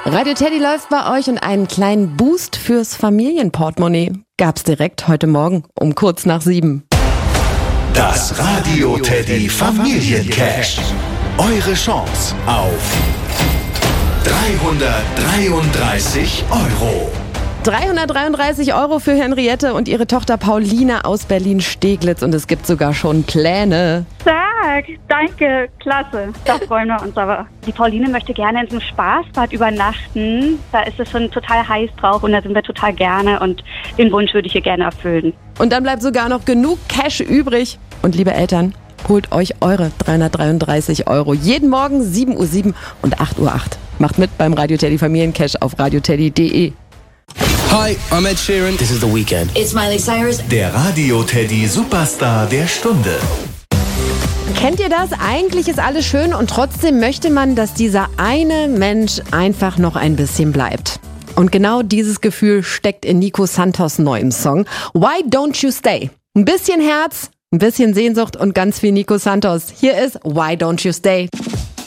Radio Teddy läuft bei euch und einen kleinen Boost fürs Familienportemonnaie gab's direkt heute Morgen um kurz nach 7. Das Radio Teddy Familiencash. Eure Chance auf 333 €. 333 € für Henriette und ihre Tochter Paulina aus Berlin-Steglitz und es gibt sogar schon Pläne. Danke, klasse. Da freuen wir uns aber. Die Pauline möchte gerne in so einem Spaßbad übernachten. Da ist es schon total heiß drauf und da sind wir total gerne und den Wunsch würde ich ihr gerne erfüllen. Und dann bleibt sogar noch genug Cash übrig. Und liebe Eltern, holt euch eure 333 €. Jeden Morgen 7:07 Uhr und 8:08 Uhr. Macht mit beim Radio Teddy Familiencash auf radioteddy.de. Hi, I'm Ed Sheeran. This is The Weeknd. It's Miley Cyrus. Der Radio Teddy Superstar der Stunde. Kennt ihr das? Eigentlich ist alles schön und trotzdem möchte man, dass dieser eine Mensch einfach noch ein bisschen bleibt. Und genau dieses Gefühl steckt in Nico Santos neuem Song Why Don't You Stay? Ein bisschen Herz, ein bisschen Sehnsucht und ganz viel Nico Santos. Hier ist Why Don't You Stay?